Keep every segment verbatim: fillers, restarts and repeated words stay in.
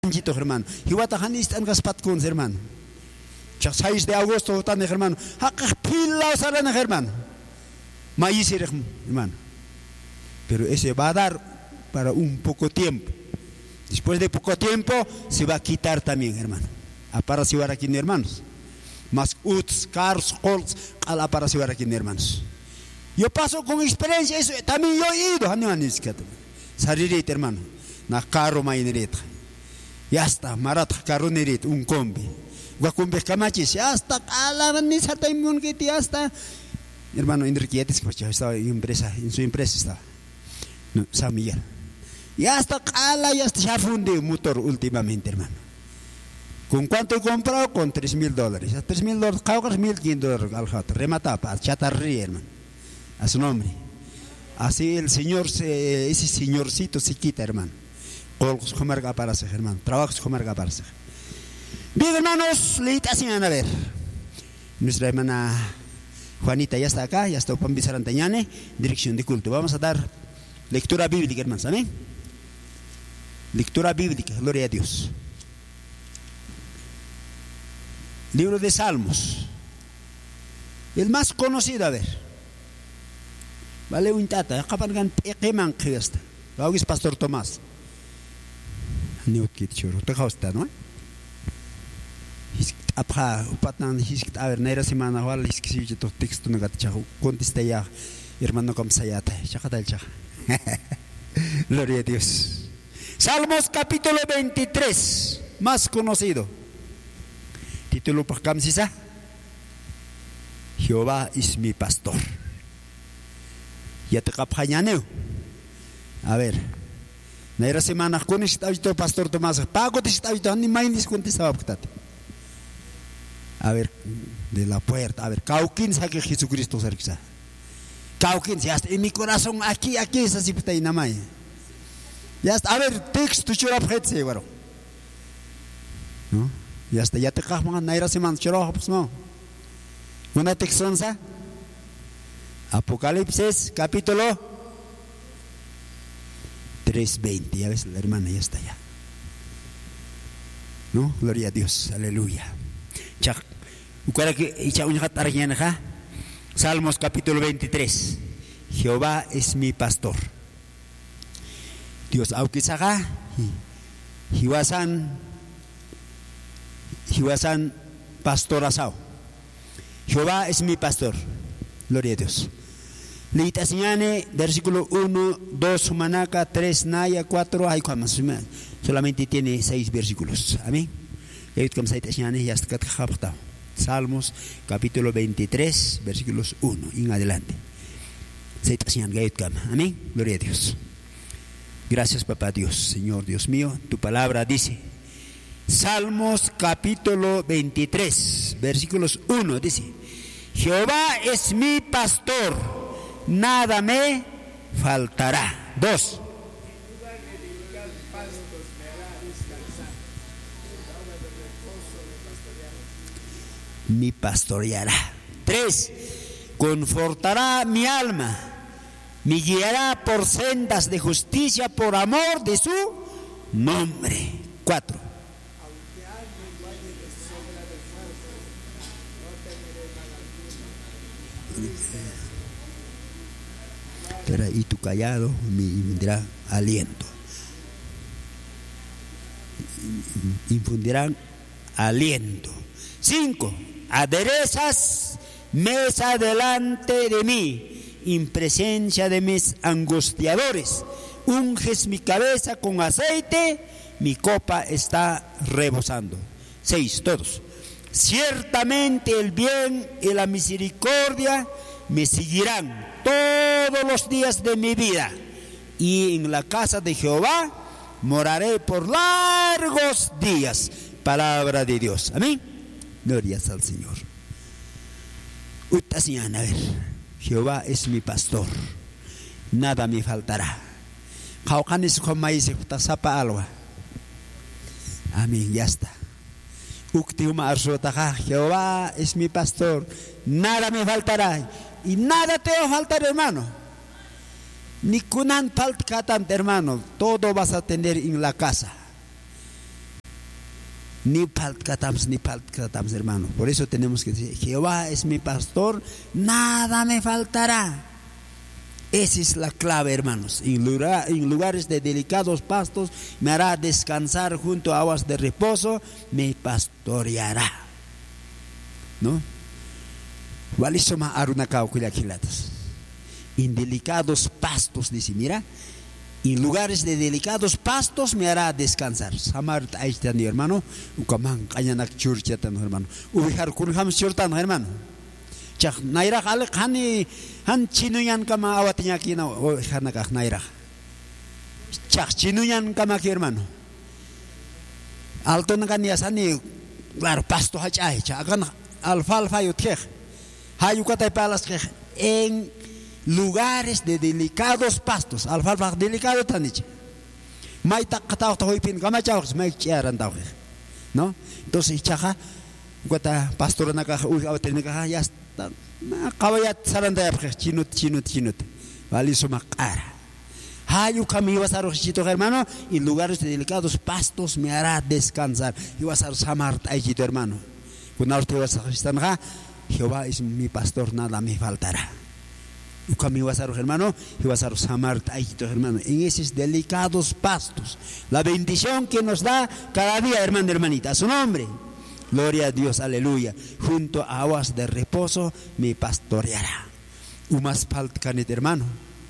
hermano. Hiwata hanis an gaspat kun hermano. Chak seis de agosto tan hermano. Hakak pila saran hermano. Maíz hermano. Pero ese va a dar para un poco tiempo. Después de poco tiempo se va a quitar también, hermano. Para si aquí, hermanos. Más uts, cars, colts, ala para si aquí, hermanos. Yo paso con experiencia eso. También yo he ido. Saririt, hermano. Na carro mainerita. Ya está, marat carro nerit, un combi. Guacumbe camachis, ya está, ala ni sarta inmun que ya está. Hermano Enrique, estaba en empresa, en su empresa estaba. No, San Miguel. Ya está, ala, ya está, ya fundé un motor últimamente, hermano. ¿Con cuánto he comprado? Con tres mil dólares. A tres mil dólares, caucas mil quinientos dólares al jato. Remataba, chatarría, hermano. A su nombre. Así el señor, se, ese señorcito se quita, hermano. Colgos comerga para ser, hermano. Trabajos comerga para ser. Bien, hermanos, leíta así a ver. Nuestra hermana Juanita ya está acá, ya está para empezar Antañane, dirección de culto. Vamos a dar lectura bíblica, hermanos, amén. Lectura bíblica, gloria a Dios. Libro de Salmos. El más conocido, a ver. Vale un tata, acá para que queman que está. Lo es Pastor Tomás. Niut kit choro, te hausta, ¿no? Apha, upatan hiskit a ver, naira semana wal hiskisi to texto na gat chahu, contesta ya, hermano como sayata, chacatal chaj. Gloria a Dios. Salmos capítulo veintitrés, más conocido. Título para Kamsisa. Jehová es mi pastor. Ya te capjañaneo. A ver. Naira semana con este Pastor Tomás. Pago te está visto ni más contestaba porque a ver, de la puerta, a ver, cauquín saque Jesucristo cerca. Cauquín, ya está en mi corazón, aquí, aquí es así, puta y namay. Ya está, a ver, texto chura pjetse, bueno. ¿No? Ya está, ya te cajan, naira semana, chura, pues no. Una textonza. Apocalipsis, capítulo tres veinte, ya ves, la hermana ya está ya. ¿No? Gloria a Dios, aleluya. Salmos capítulo veintitrés. Jehová es mi pastor. Dios, aunque saga, Hiwasan, Hiwasan pastor asao. Jehová es mi pastor. Gloria a Dios. Leita señane, versículo uno, dos, Manaca, tres, Naya, cuatro, hay solamente tiene seis versículos. Amén. Salmos capítulo veintitrés, versículos uno en adelante. Amén. Gloria a Dios. Gracias, papá Dios, Señor Dios mío. Tu palabra dice, Salmos capítulo veintitrés, versículos uno, dice: Jehová es mi pastor, nada me faltará. Dos. Me pastoreará. Tres. Confortará mi alma, me guiará por sendas de justicia por amor de su nombre. Cuatro. Y tu callado me infundirá aliento. Infundirán aliento. Cinco. Aderezas mesa delante de mí, en presencia de mis angustiadores. Unges mi cabeza con aceite, mi copa está rebosando. Seis, todos. Ciertamente el bien y la misericordia me seguirán todos los días de mi vida, y en la casa de Jehová moraré por largos días. Palabra de Dios. Amén. Gloria al Señor. A ver, Jehová es mi pastor, nada me faltará. Amén, ya está. Jehová es mi pastor, nada me faltará. Y nada te va a faltar, hermano. Ni kunan falta, hermano. Todo vas a tener en la casa. Ni faltamos, ni faltamos, hermano. Por eso tenemos que decir, Jehová es mi pastor, nada me faltará. Esa es la clave, hermanos. En, lugar, en lugares de delicados pastos me hará descansar, junto a aguas de reposo me pastoreará. ¿No? Walisoma arunakao kuyakilatas. En delicados pastos, dice, mira, en lugares de delicados pastos me hará descansar. Samar taistan, hermano, ukamang kayanak churchatan, hermano. Ubijar kurham churtan, hermano. Chak naira alek hani han chinuyan kama awatinya kina o hanakah naira. Chak chinuyan kama ki, hermano. Alto nakan yasani claro pasto hachay, chakan alfalfa yutkeh. Hayukatay palas keh en lugares de delicados pastos. Alfalfa delicado tanich. May takataw tahoypin kama chawks may chiaran taw. No? Entonces chaka guata pastor nakah uy awatin nakah yas kawayat saranda yapkeh chinut chinut chinut. Vali sumakara. Hayu kami wasaro chito, hermano, en lugares de delicados pastos me hará descansar. Y wasaro samart ay chito, hermano. Kunar te wasaro Jehová es mi pastor, nada me faltará. Kami wasaro, hermano, y wasaro samart ay chito, hermano. En esos delicados pastos, la bendición que nos da cada día, hermano, hermanita, a su nombre. Gloria a Dios, aleluya. Junto a aguas de reposo me pastoreará. Umas paltkanit, hermano.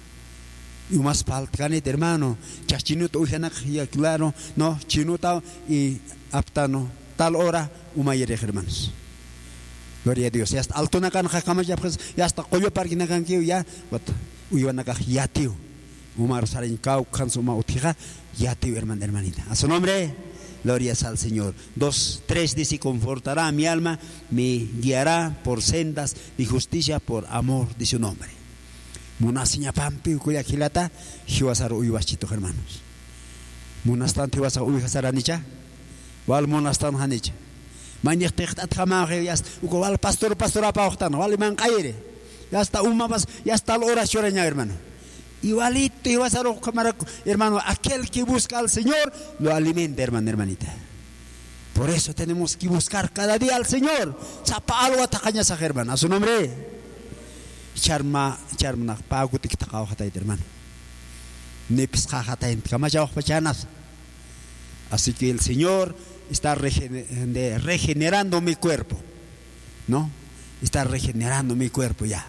Umas paltkanit, hermano. Chachinut ujanak ya claro, no, chinuta y aptano tal hora umayere, hermanos. Gloria a Dios. Ya hasta alto nakan jakama ya pues ya hasta koyo parki nakan kiu ya wat uyanaka yatiu. Umar sarin kau kan suma utija yatiu, hermano, hermanita. A su nombre. Gloria al Señor. Dos, tres dice, confortará a mi alma, me guiará por sendas de justicia, por amor de su nombre. Munasiña pampi kuya kilata, hiwasar uywachito, hermanos. Munastan tiwasa uyhasaranicha, wal monastan hanicha. Mañek tehtat jamage, yas, uko wal pastor, pastora pauchtan, wal man kaire. Ya está uma pas, ya está la oración, hermano. Igualito, igual, hermano, aquel que busca al Señor lo alimenta, hermano, hermanita. Por eso tenemos que buscar cada día al Señor. Sapa algo atacaña sa hermano, a su nombre. Charma, charma, pagutik takao hatay, hermano. Nepis hatay, kamayaw pachanas. Así que el Señor está regenerando mi cuerpo, ¿no? Está regenerando mi cuerpo ya.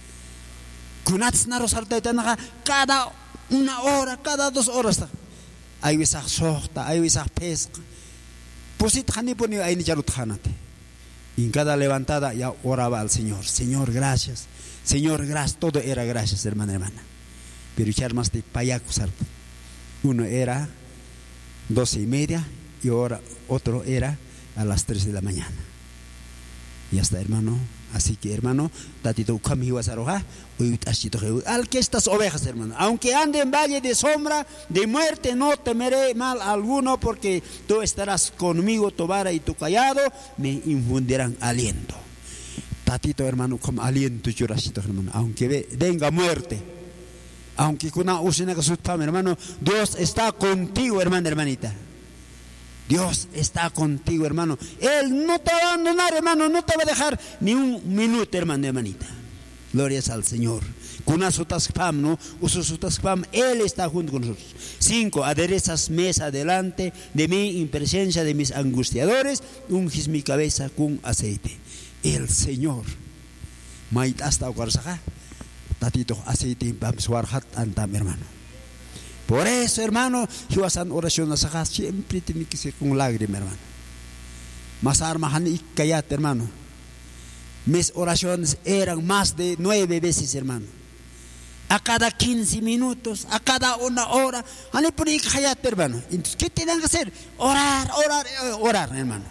Cada una hora, cada dos horas. Hay visag sohta, hay visag pesca. Pusit hani poni ay ni charut hanate. En cada levantada ya oraba al Señor. Señor, gracias. Señor, gracias. Todo era gracias, hermana, hermana. Pero echar más de payacusar. Uno era doce y media y ahora otro era a las tres de la mañana. Y hasta, hermano. Así que, hermano, tatito ukami wasaroja, al que estas ovejas, hermano, aunque ande en valle de sombra, de muerte, no temeré mal alguno, porque tú estarás conmigo, tu vara y tu callado me infundirán aliento. Tatito, hermano, como aliento churasito, hermano, aunque venga muerte, aunque kuna usina kasutpam, hermano, Dios está contigo, hermano, hermanita. Dios está contigo, hermano. Él no te va a abandonar, hermano. No te va a dejar ni un minuto, hermano, hermanita. Glorias al Señor. Kunasutaspam, ¿no? Ususutaspam. Él está junto con nosotros. Cinco, aderezas mesa delante de mí en presencia de mis angustiadores. Ungis mi cabeza con aceite. El Señor. Mait hasta guarzaja. Tatito aceite pam suarhat antam, hermano. Por eso, hermano, yo hasan oración a siempre tiene que ser con lágrimas, hermano. Más armahan y callate, hermano. Mis oraciones eran más de nueve veces, hermano. A cada quince minutos, a cada una hora. Ani por ahí callate, hermano. Entonces, ¿qué tienen que hacer? Orar, orar, orar, hermano.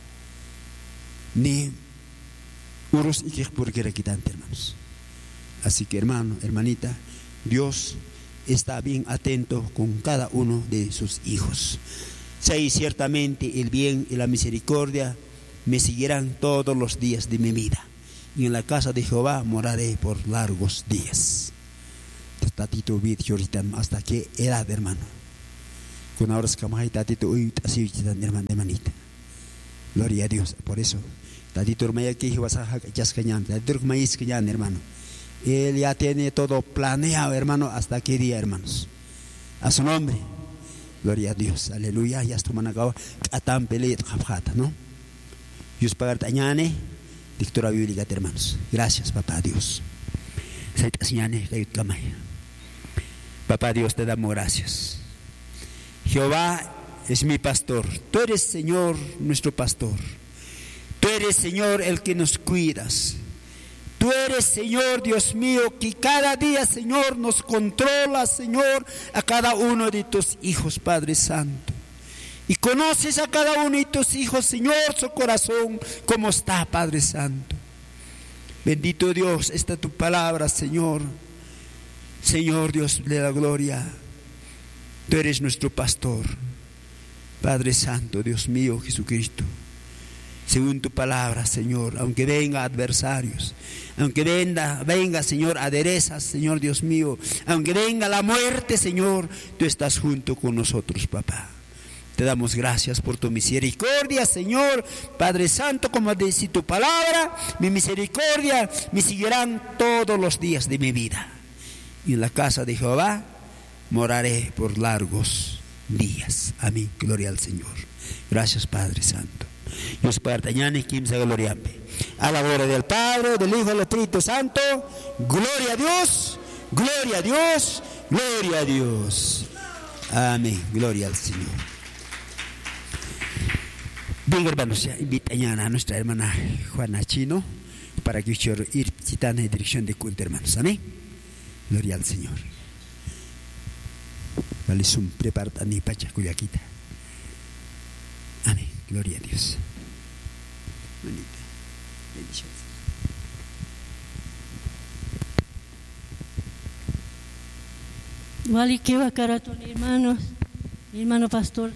Ni uros y que por qué quitante, hermanos. Así que, hermano, hermanita, Dios está bien atento con cada uno de sus hijos. Sí, ciertamente el bien y la misericordia me seguirán todos los días de mi vida. Y en la casa de Jehová moraré por largos días. Tatito vid choritan hasta qué edad, hermano. Con ahora es que tatito uy así hermano, hermanita. Gloria a Dios. Por eso, Tadito Maya que vas a Jascañan, Tadito Maíz Cañan, hermano. Él ya tiene todo planeado, hermano, hasta qué día, hermanos. A su nombre. Gloria a Dios. Aleluya. Ya estuvo manacao. Atam peleet jafjata, ¿no? Dios pagar tañane. Dictora bíblica, hermanos. Gracias, papá Dios. Papá Dios, te damos gracias. Jehová es mi pastor. Tú eres, Señor, nuestro pastor. Tú eres, Señor, el que nos cuidas. Tú eres, Señor, Dios mío, que cada día, Señor, nos controla, Señor, a cada uno de tus hijos, Padre Santo. Y conoces a cada uno de tus hijos, Señor, su corazón, como está, Padre Santo. Bendito Dios, esta tu palabra, Señor. Señor, Dios de la gloria. Tú eres nuestro pastor, Padre Santo, Dios mío, Jesucristo. Según tu palabra, Señor, aunque venga adversarios, aunque venga, venga, Señor, aderezas, Señor, Dios mío, aunque venga la muerte, Señor, tú estás junto con nosotros, papá. Te damos gracias por tu misericordia, Señor, Padre Santo, como dice tu palabra, mi misericordia me seguirán todos los días de mi vida. Y en la casa de Jehová moraré por largos días. Amén. Gloria al Señor. Gracias, Padre Santo. Dios partañane, quimsa gloriampe. A la gloria del Padre, del Hijo y del Espíritu Santo. Gloria a Dios, gloria a Dios, gloria a Dios. Amén. Gloria al Señor. Bien, hermanos, invita mañana a nuestra hermana Juana Chino para que yo ir citando en dirección de culto, hermanos. Amén. Gloria al Señor. Vale, sum preparta ni pacha cuyaquita. Amén. Gloria a Dios. Bonita. Bendiciones. Vale, que va caratón, hermanos, mi hermano pastor.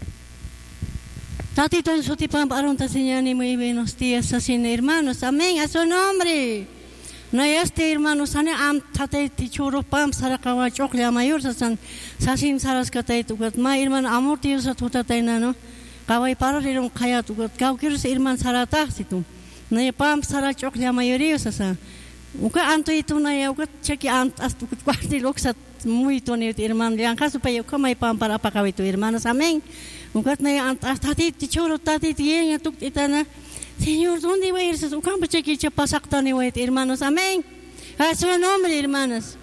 Tatito en su tipo aronta señani muy buenos días, así hermanos, amén, a su nombre. No este hermanos, ane am tate tichuro pam sarakawa chokle mayor sasan sasim saras katai tugat ma hermano amor tío sa tuta taina no. Kawai para rirong kaya tugat kau kira se herman sarata situ. Na pam sara chokle mayorio sasan. Uka anto itu na ya uka cheki ant as tugat kwati loksat muy tonir hermano yang kasu pa yo kamay pam para pa kawai tu hermanos, amén. Ukat na ant as tati tichuro tati tiyen ya tuk itana. Señor, ¿dónde va a ir? Su campo chiquicha pasacta ni va a ir, hermanos, amén. A su nombre, hermanos.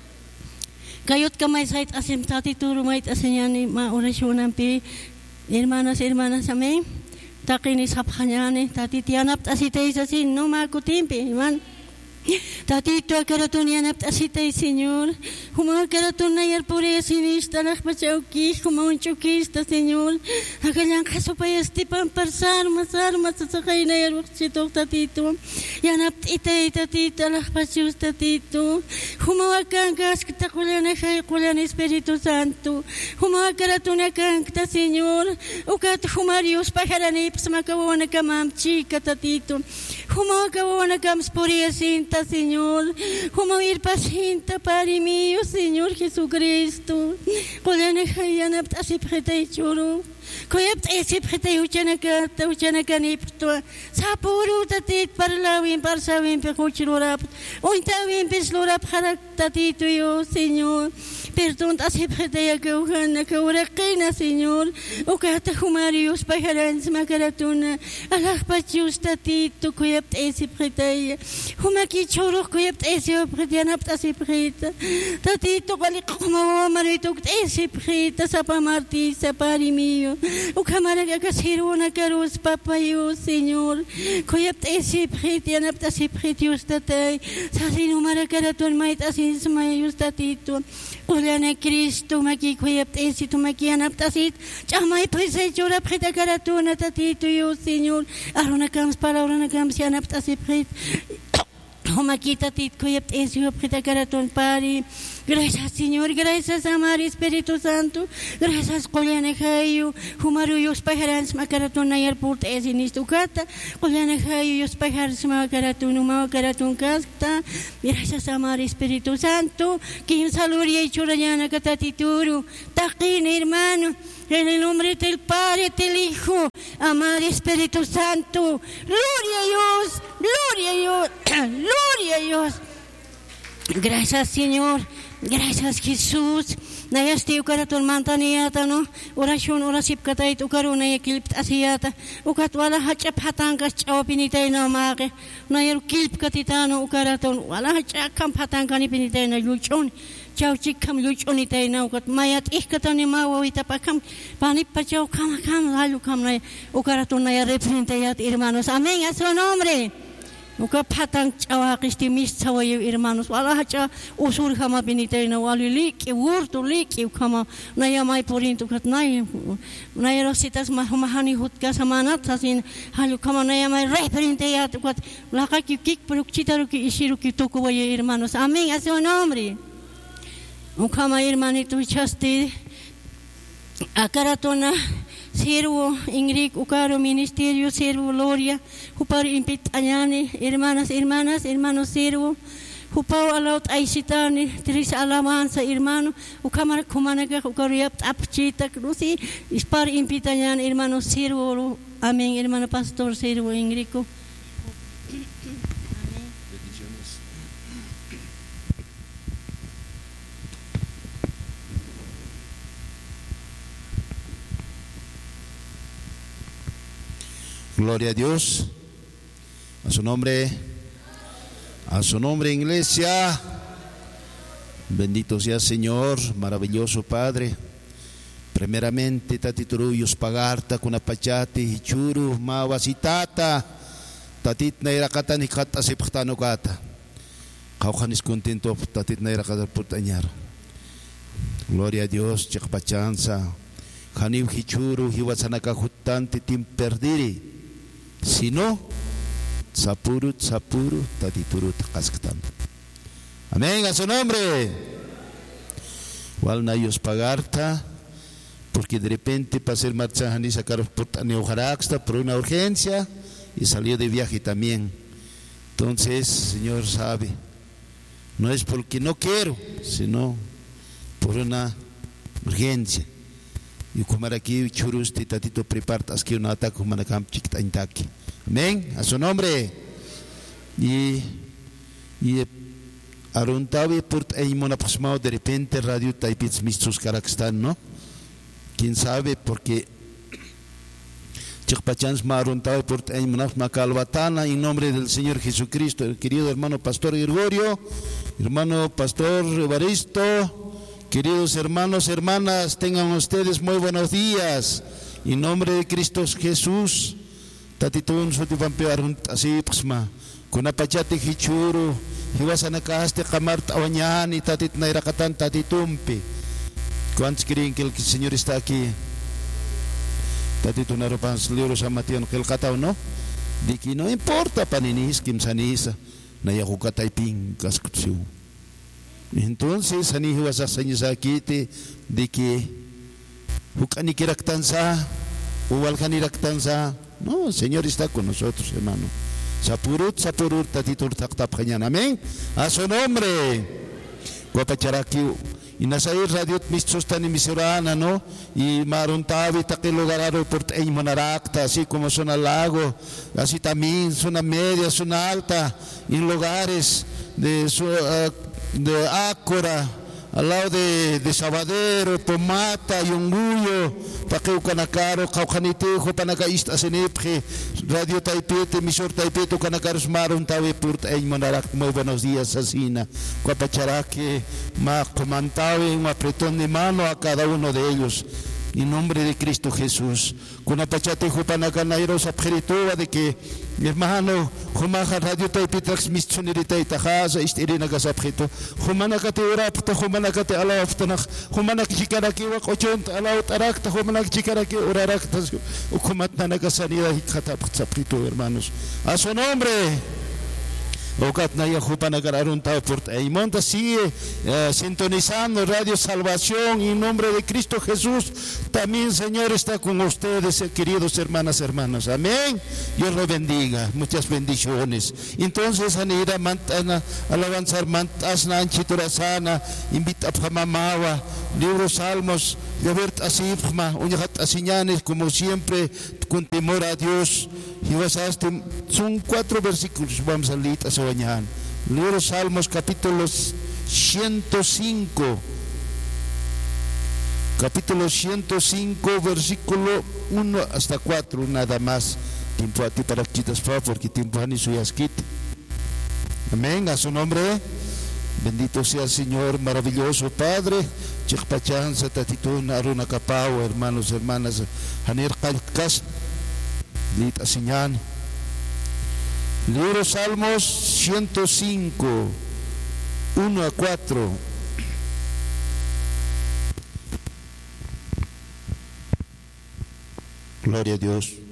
Kayot kamay sait asim tati turu mait asenyani ma oración ampi, hermanas, hermanas, amén. Takini sapanyani tati tianap asitay asin no ma kutimpi, hermano. Tatito akaratun yanap asitay, Señor. Humaw akaratun na yar puri sinista nak pachaukis, humaw chukista, Señor. Akalang kasupayas tipang parsar, masar, masasakay na yar waksitok, tatito. Yanap itay, tatito, nak pachus, tatito. Humaw akang kas kitakulan na kay kulan Espiritu Santo. Humaw akaratun akang kita, Señor. Ukat humarios paharanip sa makawawan na kamam chika, tatito. Humaw kawawan na kams puri asin, Señor, como ir paciente para mí, Señor Jesucristo. Colana hayana así prete choro. Koyap así prete uchana kata uchana kanipto. Sapuru tatit para la win para sabin pe kuchurap. Unta win peslurap harak tatito yo, Señor. Perdón, así prete ya que ujana que urakina, Señor. Ukata humarios pajarans makaratuna. Alah pachius tatito koyap así prete. Humaki choro koyap así prete anap así prete. Tatito kali kumawa marito así prete sa pamarti sa pari mío. Ukamara kasiruna karus papayo, Señor. Koyap así prete anap así prete ustatay. Sasino marakaratun mait así smayus tatito. Olana Cristo maki koyap así tu maki anap así. Chamay prese chora prete karatuna tatito yo, Señor. Arona kams para arona kams anap así prete. Humakita tit koyap así prete karatun pari. Gracias, Señor. Gracias, amar Espíritu Santo. Gracias, Kolyana Hayu. Humaru yos pajarans makaratun nayar purt ezinis tukata. Kolyana Hayu yos pajarans makaratun makaratun kasta. Gracias, amar Espíritu Santo. Quien saluria y churayana katatituru. Takin, hermano. En el nombre del Padre, del Hijo, amar Espíritu Santo. Gloria a Dios, gloria a Dios, gloria a Dios. Gracias, Señor. Gracias, Jesús. Nayasti ukaratul mantaniata no. Oración orasip katait ukaruna yakilp asiata. Ukat wala hachap hatangas chawapinitay na make. Nayar kilp katitano ukaraton wala hachakam hatangani pinitay na yuchon. Chau chikam luchoni tay na ukat mayat ihkatani mawawita pakam panip pachau kam kam lalu kam na ukaraton na representayat hermanos. Amén a su nombre. Uka patang chawa kisti mis chawa hermanos. Wala hacha usur kama pinitay na wali liki wurto liki kama na yamay porinto kat na na rositas mahumahani hutka samanat sasin halu kama na yamay representayat ukat laka kik prukchitaru ki ishiru ki tokuwa hermanos. Amén a su nombre. Ukama hermanito chaste akaratona sirvo ingrik ukaro ministerio sirvo gloria upar impit ayane hermanas hermanas hermanos sirvo upau alaut aisitane tris alabanza hermano ukama kumanaga ukariap apchita cruci ispar impit ayane hermanos sirvo. Amén. Hermano pastor sirvo ingrico. Gloria a Dios, a su nombre, a su nombre, iglesia. Bendito sea Señor, maravilloso Padre. Primeramente, tatituruyos pagarta con apachate, hichuru, mawasitata, tatit nairakata ni kata sipchtano kata. Kauhanis contento, tatit nairakata putañar. Gloria a Dios, chakpachanza. Haniv hichuru, hiwasanaka jutante tim perdiri. Si no, sapurut, sapurut, tatiturut, kaskatan. Amén, a su nombre. Wal na ellos pagarta, porque de repente para hacer marcha y sacar por una urgencia y salió de viaje también. Entonces, Señor sabe, no es porque no quiero, sino por una urgencia. Y como aquí churus tatito prepartas que un ataque como la camp chiquitantaki. Amén, a su nombre. Y y aruntavi por ahí monapasmao de repente radio taipits mistus Karakstan, ¿no? Quién sabe porque chiqpachans ma aruntavi por ahí monapasma calvatana en nombre del Señor Jesucristo, el querido hermano pastor Gregorio, hermano pastor Evaristo. Queridos hermanos, hermanas, tengan ustedes muy buenos días. En nombre de Cristo Jesús, tatitun sutipampeo así pasma, con apachate hichuru, hiwasanakaste kamart awañan y tatit nairakatan tatitumpi. ¿Cuántos creen que el Señor está aquí? Tatitun arupans libros amatian que el catao no? De que no importa paninis, kim sanisa, nayakukataiping kaskutsu. Entonces, ani huwasa sakiti de que hukani kiraktansa, uwalkani raktansa. No, el Señor está con nosotros, hermano. Sapurut, sapurut, tatitur taktap kanyan. Amén. A su nombre. Guapacharaki. Y nasay radio mistustan y misurana, ¿no? Y maruntavi taquilugararo por ahí monarakta, así como zona lago, así también zona media, zona alta, en lugares de su uh, de Ácora, al lado de, de Sabadero, Pomata, Yunguyo, Paqueucanacaro, Caujanitejo, Panacaísta, Senepje, Radio Taipete, emisor Taipete, Canacaros Maron, Tawe Purt, Eimanarak, muy buenos días, Asina, Cuapacharaque, Ma Comantawe, un apretón de mano a cada uno de ellos. En nombre de Cristo Jesús, con apachate jupanacanairo sapjeritoa de que mi hermano Jumaja Radio Taipitrax mischonirita itajaza istirina gasapjito Jumanacate urapta Jumanacate alaftanach Jumanak chikaraki wakochont alaut arakta Jumanak chikaraki uraraktas Ukumatnanacasanida hikatapjito, hermanos. A su nombre. Ocat Naya Jupanagarun Tauport. Y monta sigue eh, sintonizando Radio Salvación en nombre de Cristo Jesús. También, Señor, está con ustedes, queridos hermanas, hermanos. Amén. Dios los bendiga. Muchas bendiciones. Entonces, Anira Mantana, alabanzar Mantasna, Anchiturasana, invita a Mamawa, libro Salmos, Gabert Asifma, Uñahat Asiñanes, como siempre, con temor a Dios. Y vas a este, son cuatro versículos, vamos a leer a mañana. Libro Salmos, capítulo ciento cinco. Capítulo ciento cinco, versículo uno hasta cuatro, nada más. Tiempo a ti para quitas, porque tiempo a ni suyas quite. Amén, a su nombre. Bendito sea el Señor, maravilloso Padre. Chikpachan, Satatitun, Aruna Capao, hermanos, hermanas, Hanir Kalkas, Lit Asiñan. Libro Salmos ciento cinco, uno a cuatro. Gloria a Dios.